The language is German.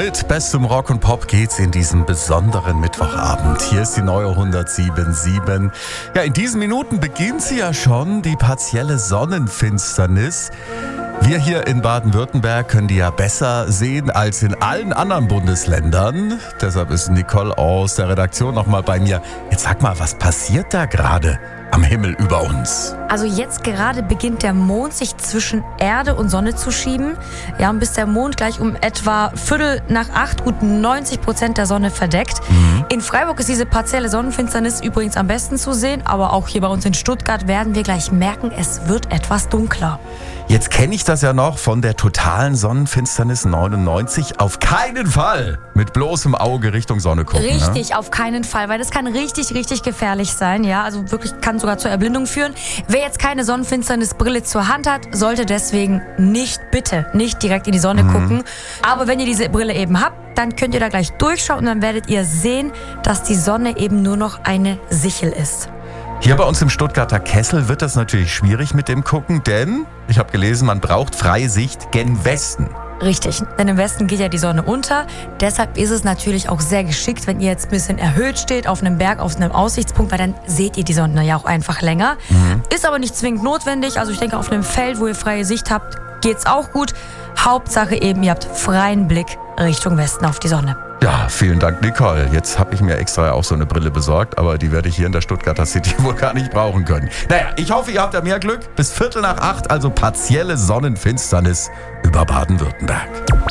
Mit bestem Rock und Pop geht's in diesem besonderen Mittwochabend. Hier ist die neue 107.7. Ja, in diesen Minuten beginnt sie ja schon, die partielle Sonnenfinsternis. Wir hier in Baden-Württemberg können die ja besser sehen als in allen anderen Bundesländern. Deshalb ist Nicole aus der Redaktion nochmal bei mir. Jetzt sag mal, was passiert da gerade am Himmel über uns? Also jetzt gerade beginnt der Mond sich zwischen Erde und Sonne zu schieben. Ja, und bis der Mond gleich um etwa 7:45 gut 90% der Sonne verdeckt. In Freiburg ist diese partielle Sonnenfinsternis übrigens am besten zu sehen, aber auch hier bei uns in Stuttgart werden wir gleich merken, es wird etwas dunkler. Jetzt kenne ich das ja noch von der totalen Sonnenfinsternis 99. Auf keinen Fall mit bloßem Auge Richtung Sonne gucken. Richtig, ne? Auf keinen Fall, weil das kann richtig, richtig gefährlich sein. Ja, also wirklich kann sogar zur Erblindung führen. Wer jetzt keine Sonnenfinsternisbrille zur Hand hat, sollte deswegen bitte nicht direkt in die Sonne gucken. Aber wenn ihr diese Brille eben habt, dann könnt ihr da gleich durchschauen und dann werdet ihr sehen, dass die Sonne eben nur noch eine Sichel ist. Hier bei uns im Stuttgarter Kessel wird das natürlich schwierig mit dem Gucken, denn ich habe gelesen, man braucht freie Sicht gen Westen. Richtig, denn im Westen geht ja die Sonne unter. Deshalb ist es natürlich auch sehr geschickt, wenn ihr jetzt ein bisschen erhöht steht auf einem Berg, auf einem Aussichtspunkt, weil dann seht ihr die Sonne ja auch einfach länger. Ist aber nicht zwingend notwendig. Also ich denke, auf einem Feld, wo ihr freie Sicht habt, geht's auch gut. Hauptsache eben, ihr habt freien Blick Richtung Westen auf die Sonne. Ja, vielen Dank, Nicole. Jetzt habe ich mir extra auch so eine Brille besorgt, aber die werde ich hier in der Stuttgarter City wohl gar nicht brauchen können. Naja, ich hoffe, ihr habt ja mehr Glück. Bis 7:45, also partielle Sonnenfinsternis über Baden-Württemberg.